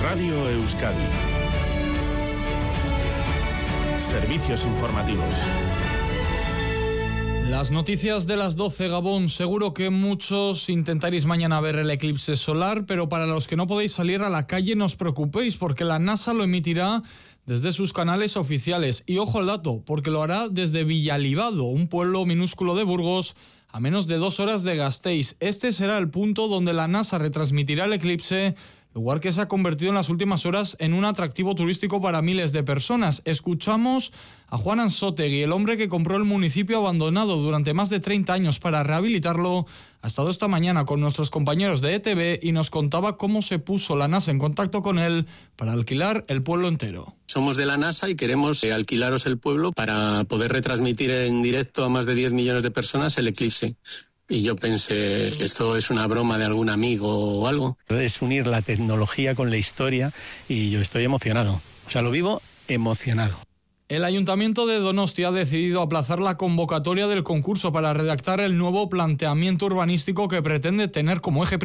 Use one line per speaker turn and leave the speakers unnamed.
Radio Euskadi. Servicios informativos.
Las noticias de las 12, Gabón. Seguro que muchos intentaréis mañana ver el eclipse solar, pero para los que no podéis salir a la calle no os preocupéis, porque la NASA lo emitirá desde sus canales oficiales. Y ojo al dato, porque lo hará desde Villalibado, un pueblo minúsculo de Burgos, a menos de 2 horas de Gasteiz. Este será el punto donde la NASA retransmitirá el eclipse, lugar que se ha convertido en las últimas horas en un atractivo turístico para miles de personas. Escuchamos a Juan Ansótegui, el hombre que compró el municipio abandonado durante más de 30 años para rehabilitarlo. Ha estado esta mañana con nuestros compañeros de ETV y nos contaba cómo se puso la NASA en contacto con él para alquilar el pueblo entero.
Somos de la NASA y queremos alquilaros el pueblo para poder retransmitir en directo a más de 10 millones de personas el eclipse. Y yo pensé, esto es una broma de algún amigo o algo.
Es unir la tecnología con la historia y yo estoy emocionado. O sea, lo vivo emocionado.
El Ayuntamiento de Donostia ha decidido aplazar la convocatoria del concurso para redactar el nuevo planteamiento urbanístico que pretende tener como eje